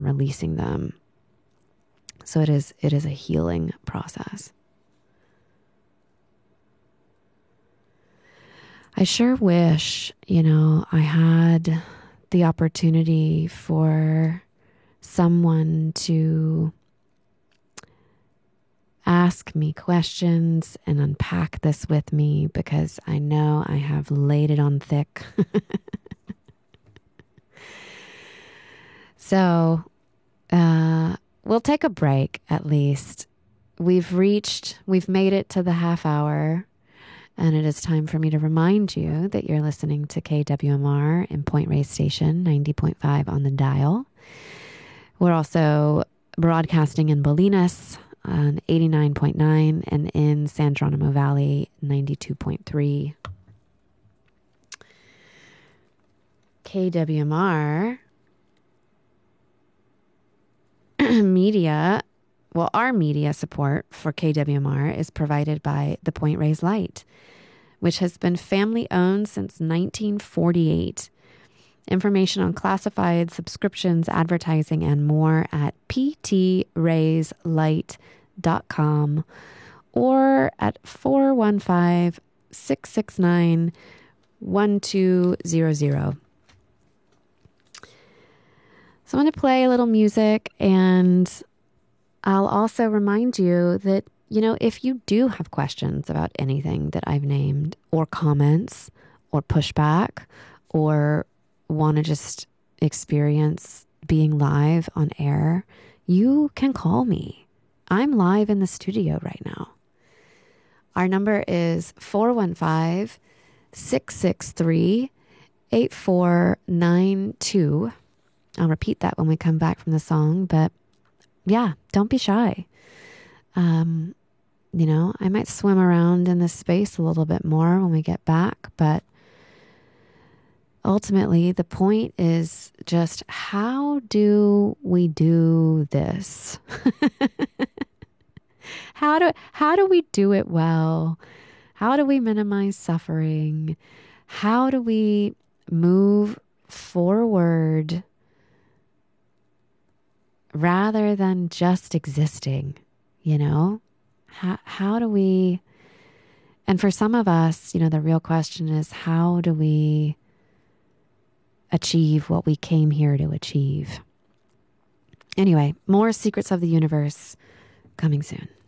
releasing them. So it is a healing process. I sure wish, I had the opportunity for someone to ask me questions and unpack this with me, because I know I have laid it on thick. So, we'll take a break at least. We've made it to the half hour, and it is time for me to remind you that you're listening to KWMR in Point Reyes Station, 90.5 on the dial. We're also broadcasting in Bolinas on 89.9 and in San Geronimo Valley, 92.3. KWMR media, our media support for KWMR is provided by the Point Reyes Light, which has been family owned since 1948. Information on classified subscriptions, advertising, and more at ptreyeslight.com or at 415-669-1200. So I'm going to play a little music, and I'll also remind you that, if you do have questions about anything that I've named, or comments, or pushback, or want to just experience being live on air, you can call me. I'm live in the studio right now. Our number is 415-663-8492. I'll repeat that when we come back from the song, but yeah, don't be shy. I might swim around in this space a little bit more when we get back, but ultimately the point is just, how do we do this? How do we do it well? How do we minimize suffering? How do we move forward rather than just existing, How do we, and for some of us, the real question is, how do we achieve what we came here to achieve? Anyway, more Secrets of the Universe coming soon.